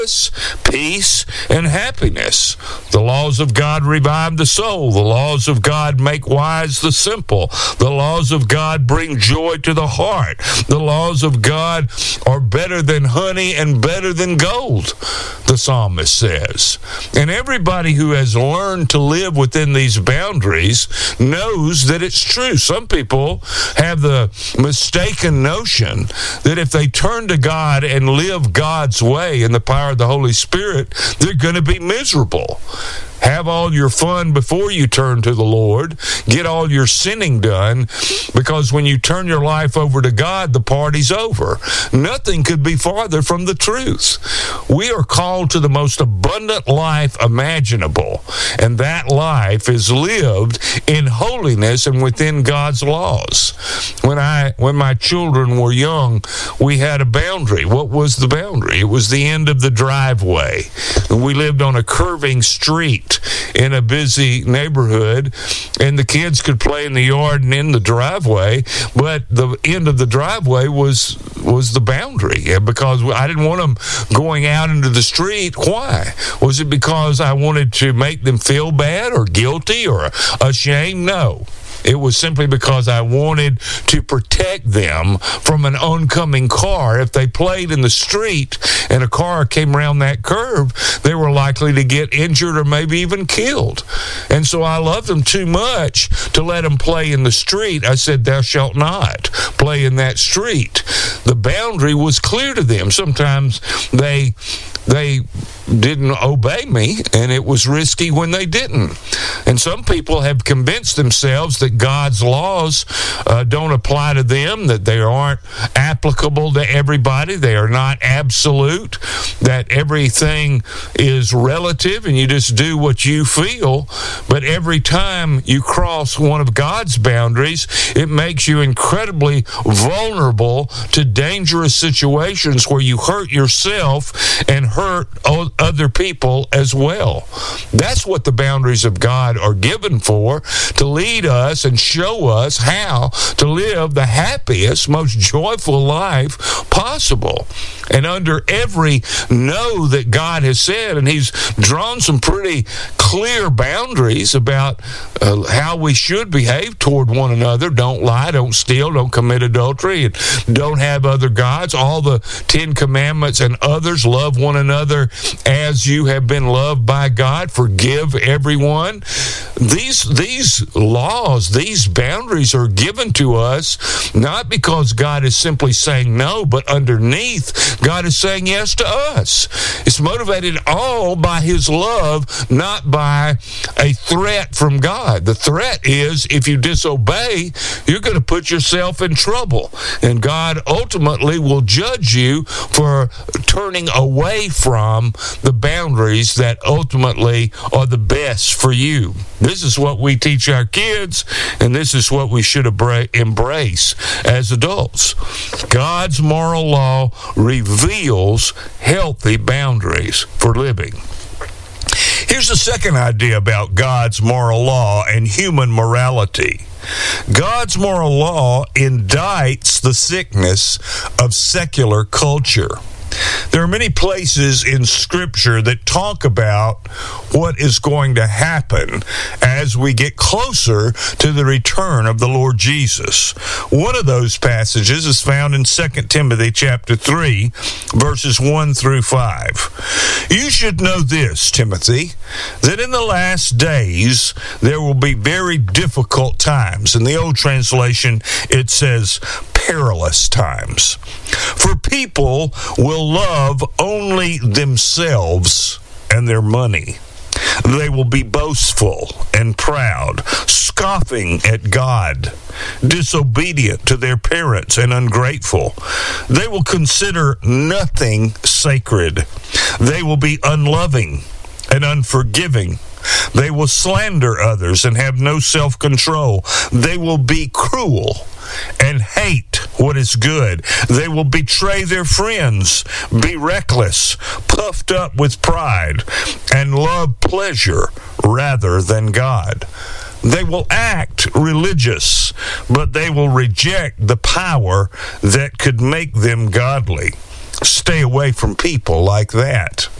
peace, and happiness. The laws of God revive the soul. The laws of God make wise the simple. The laws of God bring joy to the heart. The laws of God are better than honey and better than gold, the psalmist says. And everybody who has learned to live within these boundaries knows that it's true. Some people have the mistaken notion that if they turn to God and live God's way in the power of the Holy Spirit, they're going to be miserable. Have all your fun before you turn to the Lord. Get all your sinning done, because when you turn your life over to God, the party's over. Nothing could be farther from the truth. We are called to the most abundant life imaginable, and that life is lived in holiness and within God's laws. When my children were young, we had a boundary. What was the boundary? It was the end of the driveway. We lived on a curving street in a busy neighborhood, and the kids could play in the yard and in the driveway, but the end of the driveway was the boundary, because I didn't want them going out into the street. Why? Was it because I wanted to make them feel bad or guilty or ashamed? No. It was simply because I wanted to protect them from an oncoming car. If they played in the street and a car came around that curve, they were likely to get injured or maybe even killed. And so I loved them too much to let them play in the street. I said, "Thou shalt not play in that street." The boundary was clear to them. Sometimes they didn't obey me, and it was risky when they didn't. And some people have convinced themselves that God's laws don't apply to them, that they aren't applicable to everybody, they are not absolute, that everything is relative and you just do what you feel. But every time you cross one of God's boundaries, it makes you incredibly vulnerable to dangerous situations where you hurt yourself and hurt other people as well. That's what the boundaries of God are given for, to lead us and show us how to live the happiest, most joyful life possible. And under every no that God has said, and He's drawn some pretty clear boundaries about how we should behave toward one another. Don't lie, don't steal, don't commit adultery, and don't have other gods. All the 10 Commandments and others. Love one another as you have been loved by God. Forgive everyone. These laws, these boundaries are given to us not because God is simply saying no, but underneath, God is saying yes to us. It's motivated all by His love, not by a threat from God. The threat is, if you disobey, you're going to put yourself in trouble. And God ultimately will judge you for turning away from the boundaries that ultimately are the best for you. This is what we teach our kids, and this is what we should embrace as adults. God's moral law reveals healthy boundaries for living. Here's the second idea about God's moral law and human morality. God's moral law indicts the sickness of secular culture. There are many places in Scripture that talk about what is going to happen as we get closer to the return of the Lord Jesus. One of those passages is found in 2 Timothy chapter 3, verses 1 through 5. You should know this, Timothy, that in the last days there will be very difficult times. In the old translation, it says perilous times. For people will love only themselves and their money. They will be boastful and proud, scoffing at God, disobedient to their parents and ungrateful. They will consider nothing sacred. They will be unloving and unforgiving. They will slander others and have no self-control. They will be cruel and hate what is good. They will betray their friends, be reckless, puffed up with pride, and love pleasure rather than God. They will act religious, but they will reject the power that could make them godly. stay away from people like that.